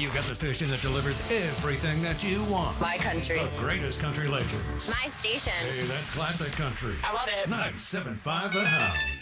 You got the station that delivers everything that you want. My country. The greatest country legends. My station. Hey, that's classic country. I love it. 97.5 The Hound.